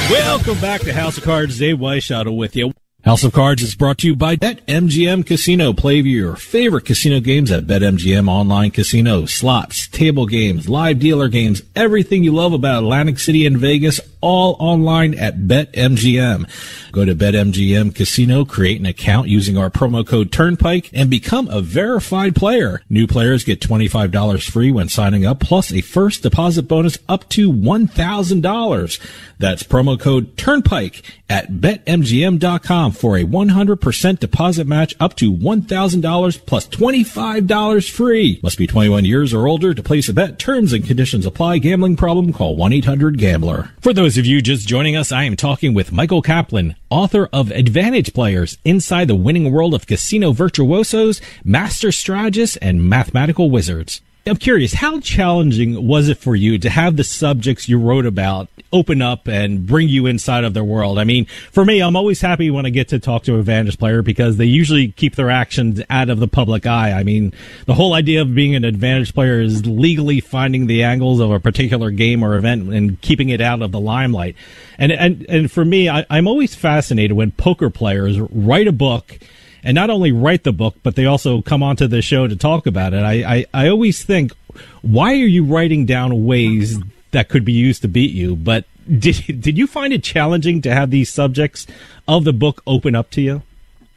Welcome back to House of Cards. Dave Weishottle with you. House of Cards is brought to you by BetMGM Casino. Play your favorite casino games at BetMGM Online Casino. Slots, table games, live dealer games, everything you love about Atlantic City and Vegas, all online at BetMGM. Go to BetMGM Casino, create an account using our promo code Turnpike, and become a verified player. New players get $25 free when signing up, plus a first deposit bonus up to $1,000. That's promo code Turnpike at BetMGM.com for a 100% deposit match up to $1,000 plus $25 free. Must be 21 years or older to place a bet. Terms and conditions apply. Gambling problem? Call 1-800-GAMBLER. For those of you just joining us, I am talking with Michael Kaplan, author of Advantage Players, Inside the Winning World of Casino Virtuosos, Master Strategists, and Mathematical Wizards. I'm curious, how challenging was it for you to have the subjects you wrote about open up and bring you inside of their world? I mean, for me, I'm always happy when I get to talk to an Advantage player because they usually keep their actions out of the public eye. I mean, the whole idea of being an Advantage player is legally finding the angles of a particular game or event and keeping it out of the limelight. And for me, I'm always fascinated when poker players write a book and not only write the book, but they also come onto the show to talk about it. I always think, why are you writing down ways that could be used to beat you? But did you find it challenging to have these subjects of the book open up to you?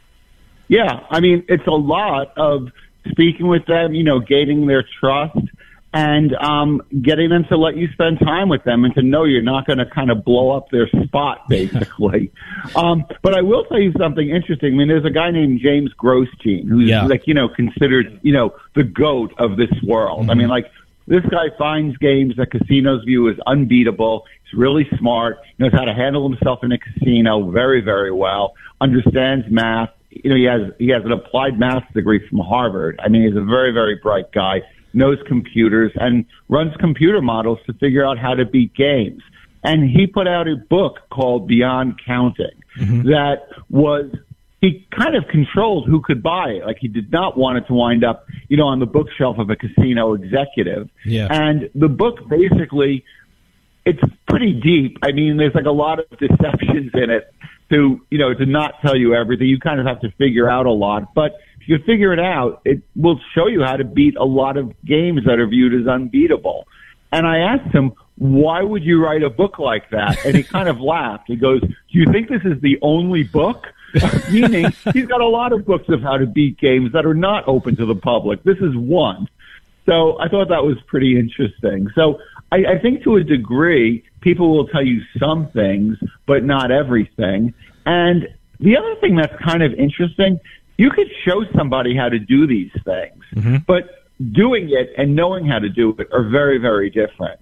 Yeah, I mean, it's a lot of speaking with them, gaining their trust and getting them to let you spend time with them and to know you're not going to kind of blow up their spot, basically. But I will tell you something interesting. I mean, there's a guy named James Grosjean who's considered, the GOAT of this world. Mm-hmm. I mean, this guy finds games that casinos view as unbeatable. He's really smart, knows how to handle himself in a casino very, very well, understands math. He has an applied math degree from Harvard. I mean, he's a very, very bright guy, knows computers, and runs computer models to figure out how to beat games. And he put out a book called Beyond Counting that was, he kind of controlled who could buy it. Like, he did not want it to wind up, on the bookshelf of a casino executive. Yeah. And the book basically, it's pretty deep. I mean, there's a lot of deceptions in it to not tell you everything. You kind of have to figure out a lot. But if you figure it out, it will show you how to beat a lot of games that are viewed as unbeatable. And I asked him, why would you write a book like that? And he kind of laughed. He goes, do you think this is the only book? Meaning, he's got a lot of books of how to beat games that are not open to the public. This is one. So I thought that was pretty interesting. So I think to a degree, people will tell you some things, but not everything. And the other thing that's kind of interesting, you could show somebody how to do these things, but doing it and knowing how to do it are very, very different.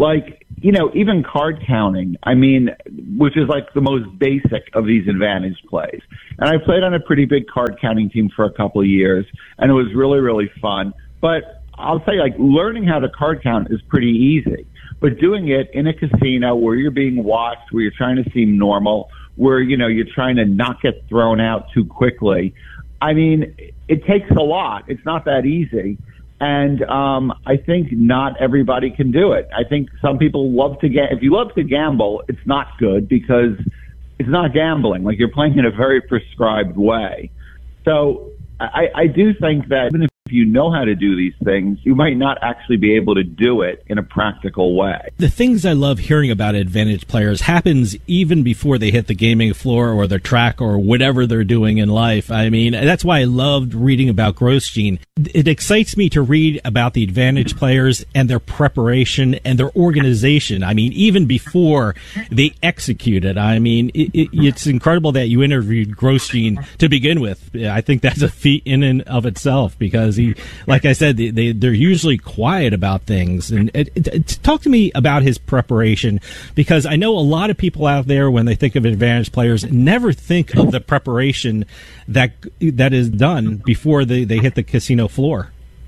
Even card counting, I mean, which is the most basic of these advantage plays. And I played on a pretty big card counting team for a couple of years, and it was really, really fun. But I'll say, learning how to card count is pretty easy. But doing it in a casino where you're being watched, where you're trying to seem normal, where, you're trying to not get thrown out too quickly, I mean, it takes a lot. It's not that easy. And I think not everybody can do it. I think some people love to if you love to gamble, it's not good because it's not gambling. You're playing in a very prescribed way. So I do think that even if you know how to do these things, you might not actually be able to do it in a practical way. The things I love hearing about Advantage players happens even before they hit the gaming floor or the track or whatever they're doing in life. I mean, that's why I loved reading about Grosjean. It excites me to read about the Advantage players and their preparation and their organization. I mean, even before they execute it. I mean, it's incredible that you interviewed Grosjean to begin with. I think that's a feat in and of itself because like I said, they're usually quiet about things. And talk to me about his preparation, because I know a lot of people out there, when they think of Advantage players, never think of the preparation that is done before they hit the casino floor.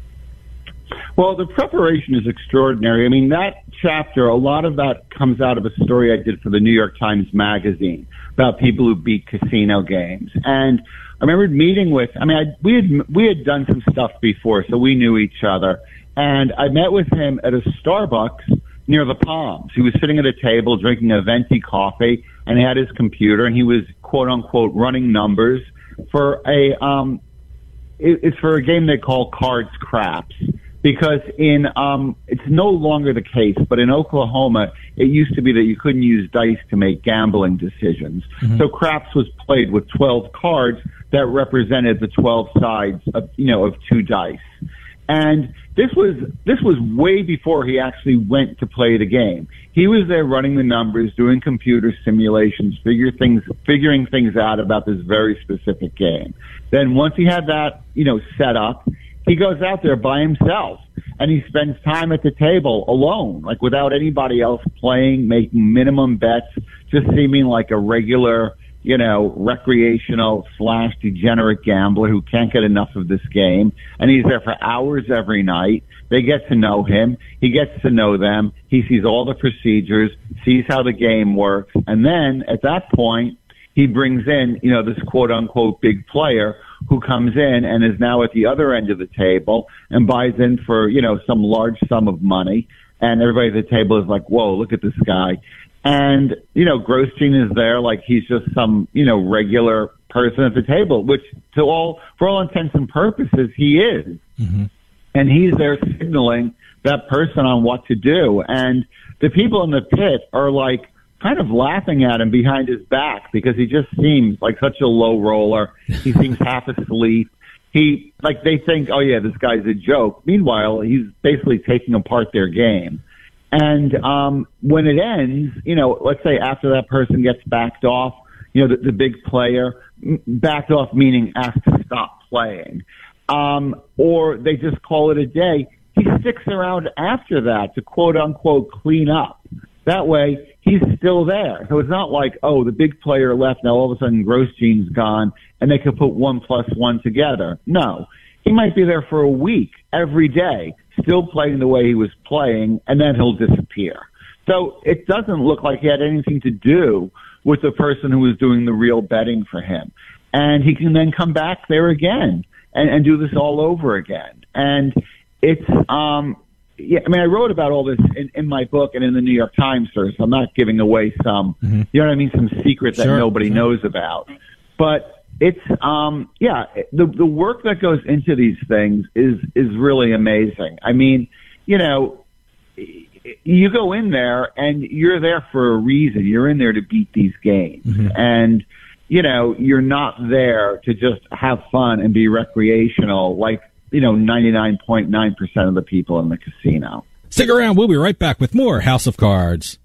Well, the preparation is extraordinary. I mean, that chapter, a lot of that comes out of a story I did for the New York Times Magazine about people who beat casino games. And I remember meeting with, we had done some stuff before, so we knew each other. And I met with him at a Starbucks near the Palms. He was sitting at a table drinking a venti coffee, and he had his computer, and he was quote unquote running numbers for it's for a game they call Cards Craps. Because it's no longer the case, but in Oklahoma, it used to be that you couldn't use dice to make gambling decisions. Mm-hmm. So craps was played with 12 cards that represented the 12 sides of 2 dice. And this was way before he actually went to play the game. He was there running the numbers, doing computer simulations, figuring things out about this very specific game. Then once he had that, set up, he goes out there by himself, and he spends time at the table alone, like without anybody else playing, making minimum bets, just seeming like a regular, recreational / degenerate gambler who can't get enough of this game. And he's there for hours every night. They get to know him. He gets to know them. He sees all the procedures, sees how the game works. And then at that point, he brings in, this quote unquote big player who comes in and is now at the other end of the table and buys in for, some large sum of money. And everybody at the table is like, whoa, look at this guy. And, Grosjean is there like he's just some, regular person at the table, which for all intents and purposes, he is. Mm-hmm. And he's there signaling that person on what to do. And the people in the pit are like, kind of laughing at him behind his back because he just seems like such a low roller. He seems half asleep. They think, oh yeah, this guy's a joke. Meanwhile, he's basically taking apart their game. And when it ends, let's say after that person gets backed off, the big player, backed off meaning asked to stop playing, or they just call it a day, he sticks around after that to quote unquote clean up. That way, he's still there. So it's not like, oh, the big player left, now all of a sudden Grosjean's gone, and they could put 1 + 1 together. No. He might be there for a week, every day, still playing the way he was playing, and then he'll disappear. So it doesn't look like he had anything to do with the person who was doing the real betting for him. And he can then come back there again and do this all over again. And it's... I wrote about all this in my book and in the New York Times, sir, so I'm not giving away some, some secret that nobody knows about. But it's, the work that goes into these things is really amazing. I mean, you go in there and you're there for a reason. You're in there to beat these games. Mm-hmm. And, you're not there to just have fun and be recreational like, 99.9% of the people in the casino. Stick around. We'll be right back with more House of Cards.